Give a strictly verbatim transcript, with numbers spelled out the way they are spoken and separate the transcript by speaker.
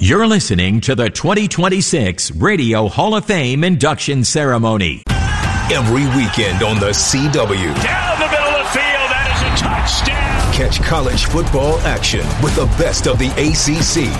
Speaker 1: You're listening to the twenty twenty-six Radio Hall of Fame induction ceremony.
Speaker 2: Every weekend on the C W.
Speaker 3: Down the middle of the field, that is a touchdown.
Speaker 2: Catch college football action with the best of the A C C.